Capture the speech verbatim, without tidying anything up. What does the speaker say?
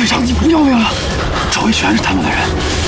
队长，你不要命了？周围全是他们的人，